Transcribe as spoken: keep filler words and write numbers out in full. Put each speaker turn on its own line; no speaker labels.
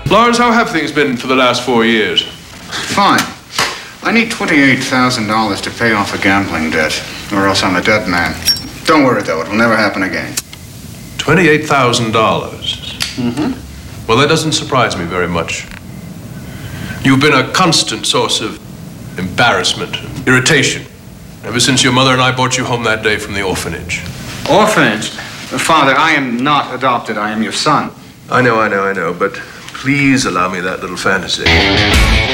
Lawrence, how have things been for the last four years?
Fine. I need twenty-eight thousand dollars to pay off a gambling debt, or else I'm a dead man. Don't worry, though. It will never happen again.
twenty-eight thousand dollars?
Mm-hmm.
Well, that doesn't surprise me very much. You've been a constant source of embarrassment, irritation, ever since your mother and I brought you home that day from the orphanage.
Orphanage? Father, I am not adopted. I am your son.
I know, I know, I know, but please allow me that little fantasy.